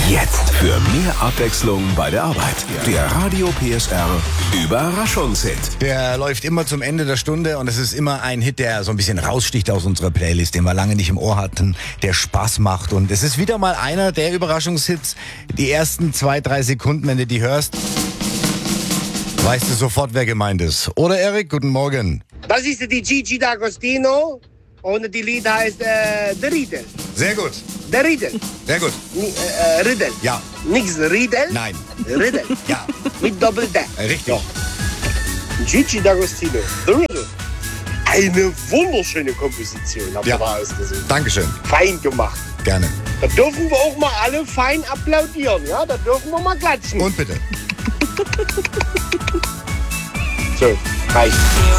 Jetzt für mehr Abwechslung bei der Arbeit. Der Radio PSR Überraschungshit. Der läuft immer zum Ende der Stunde und es ist immer ein Hit, der so ein bisschen raussticht aus unserer Playlist, den wir lange nicht im Ohr hatten, der Spaß macht. Und es ist wieder mal einer der Überraschungshits. Die ersten 2-3 Sekunden, wenn du die hörst, weißt du sofort, wer gemeint ist. Oder Erik, guten Morgen. Das ist die Gigi D'Agostino und die Lied heißt Der Riedel. Sehr gut. Der Riedel. Sehr gut. Riedel. Ja. Nix Riedel. Nein. Riedel. Ja. Mit Doppel-D. Richtig. Ja. Gigi D'Agostino. The Riddle. Eine wunderschöne Komposition, habt ihr da ausgesehen. Dankeschön. Fein gemacht. Gerne. Da dürfen wir auch mal alle fein applaudieren, ja? Da dürfen wir mal klatschen. Und bitte. So, reicht.